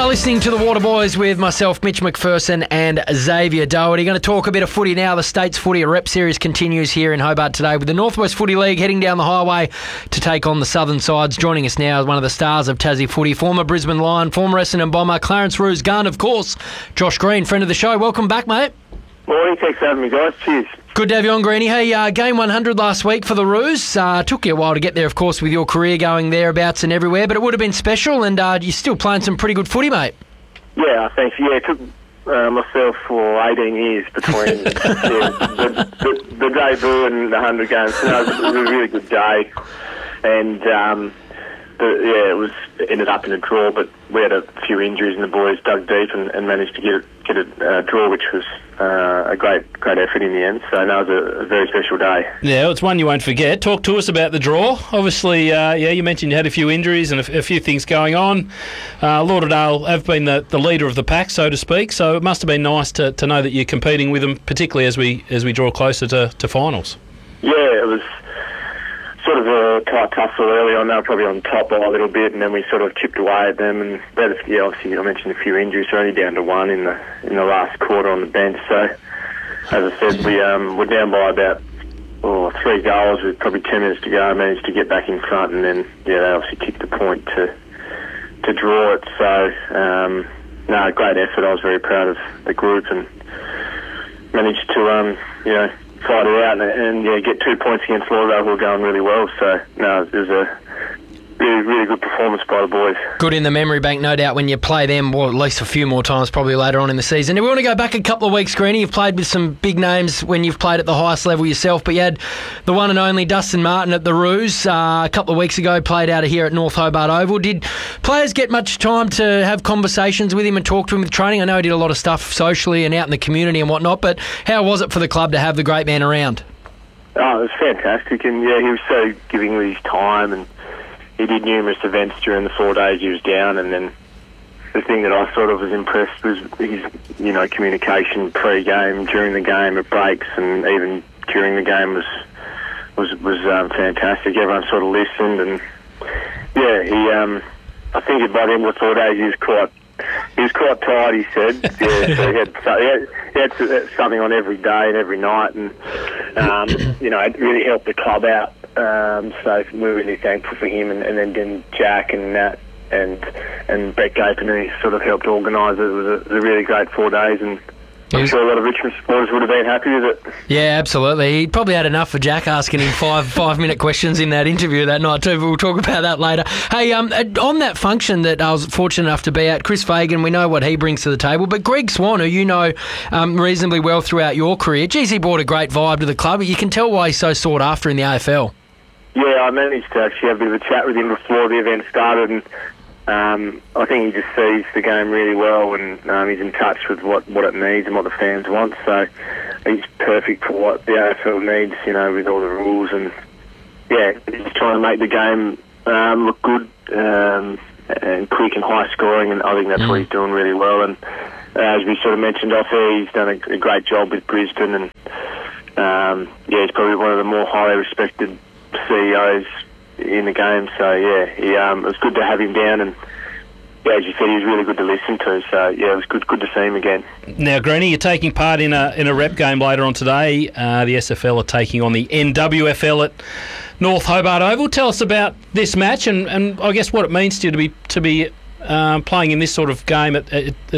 are listening to The Water Boys with myself, Mitch McPherson, and Xavier Doherty. Going to talk a bit of footy now. The States Footy Rep Series continues here in Hobart today with the Northwest Footy League heading down the highway to take on the Southern sides. Joining us now is one of the stars of Tassie footy, former Brisbane Lion, former Essendon Bomber, Clarence Roos Gunn, of course, Josh Green, friend of the show. Welcome back, mate. Morning, thanks for having me, guys. Cheers. Good to have you on, Greenie. Hey, game 100 last week for the Roos. Took you a while to get there, of course, with your career going thereabouts and everywhere, but it would have been special, and you're still playing some pretty good footy, mate. Yeah, thanks. Yeah, it took myself for 18 years between the debut and the 100 games. So it was a really good day, and it ended up in a draw, but we had a few injuries and the boys dug deep and managed to get a draw, which was a great effort in the end. So that was a very special day. Yeah, it's one you won't forget. Talk to us about the draw. Obviously, you mentioned you had a few injuries and a few things going on. Lauderdale have been the leader of the pack, so to speak, so it must have been nice to know that you're competing with them, particularly as we draw closer to finals. Yeah, it was sort of a tight tussle early on. They were probably on top by a little bit, and then we sort of chipped away at them. And obviously, I mentioned a few injuries. We're only down to one in the last quarter on the bench. So, as I said, we're down by about 3 goals with probably 10 minutes to go. I managed to get back in front, and then they obviously kicked the point to draw it. So, great effort. I was very proud of the group and managed to fight it out and get 2 points against Lauderdale, who were going really well. So, it was a really, really good performance by the boys. Good in the memory bank, no doubt, when you play them, at least a few more times probably later on in the season. And we want to go back a couple of weeks, Greenie. You've played with some big names when you've played at the highest level yourself, but you had the one and only Dustin Martin at the Roos a couple of weeks ago, played out of here at North Hobart Oval. Did players get much time to have conversations with him and talk to him with training? I know he did a lot of stuff socially and out in the community and whatnot, but how was it for the club to have the great man around? Oh, it was fantastic, and he was so giving with his time, and he did numerous events during the 4 days he was down. And then the thing that I sort of was impressed was his, communication pre-game, during the game, at breaks, and even during the game was fantastic. Everyone sort of listened, and I think by the end of the 4 days he was quite tired, he said. So he had something on every day and every night, and it really helped the club out. So we're really thankful for him, and then Jack and Nat and Brett Gapen, who sort of helped organise it. It was a really great 4 days, and I'm sure a lot of Richmond supporters would have been happy with it. Yeah, absolutely. He probably had enough for Jack asking him five-minute questions in that interview that night too, but we'll talk about that later. Hey, on that function that I was fortunate enough to be at, Chris Fagan, we know what he brings to the table, but Greg Swan, who you know reasonably well throughout your career, he brought a great vibe to the club. You can tell why he's so sought after in the AFL. Yeah, I managed to actually have a bit of a chat with him before the event started, and I think he just sees the game really well, and he's in touch with what it needs and what the fans want. So he's perfect for what the AFL needs, with all the rules, and he's trying to make the game look good and quick and high scoring, and I think that's what he's doing really well. And as we sort of mentioned off there, he's done a great job with Brisbane, and he's probably one of the more highly respected CEOs in the game. So it was good to have him down, and as you said, he was really good to listen to. So it was good to see him again. Now, Greenie, you're taking part in a rep game later on today. The SFL are taking on the NWFL at North Hobart Oval. Tell us about this match and I guess what it means to you to be playing in this sort of game at